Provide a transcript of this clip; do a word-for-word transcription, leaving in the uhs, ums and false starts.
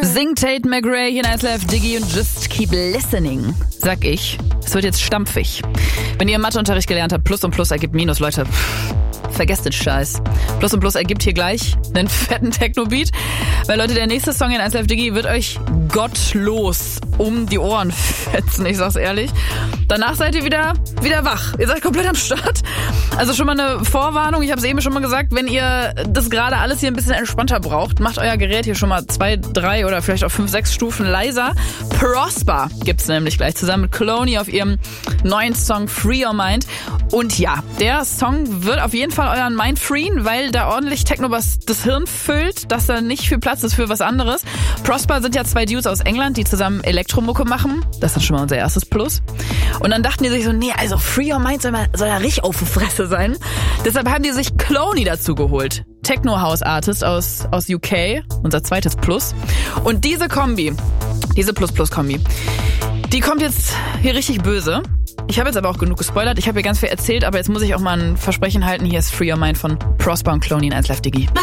Singt Tate McRae hier in eins Live Diggy und just keep listening, sag ich. Es wird jetzt stampfig. Wenn ihr im Matheunterricht gelernt habt, Plus und Plus ergibt Minus, Leute, vergesst den Scheiß. Plus und Plus ergibt hier gleich einen fetten Techno-Beat. Weil, Leute, der nächste Song in eins Live Diggy wird euch gottlos um die Ohren fetzen, ich sag's ehrlich. Danach seid ihr wieder, wieder wach. Ihr seid komplett am Start. Also schon mal eine Vorwarnung, ich habe es eben schon mal gesagt, wenn ihr das gerade alles hier ein bisschen entspannter braucht, macht euer Gerät hier schon mal zwei, drei oder vielleicht auch fünf, sechs Stufen leiser. Prosper gibt's nämlich gleich zusammen mit Cloney auf ihrem neuen Song Free Your Mind. Und ja, der Song wird auf jeden Fall euren Mind freeen, weil da ordentlich Techno was das Hirn füllt, dass da nicht viel Platz ist für was anderes. Prosper sind ja zwei Dudes aus England, die zusammen Elektromucke machen. Das ist schon mal unser erstes Plus. Und dann dachten die sich so, nee, also Free Your Mind soll, mal, soll ja richtig auf die Fresse sein. Deshalb haben die sich Cloney dazu geholt. Techno-House-Artist aus, aus U K, unser zweites Plus. Und diese Kombi, diese Plus-Plus-Kombi, die kommt jetzt hier richtig böse. Ich habe jetzt aber auch genug gespoilert. Ich habe hier ganz viel erzählt, aber jetzt muss ich auch mal ein Versprechen halten. Hier ist Free Your Mind von Prosper und Cloney in eins Live Diggy.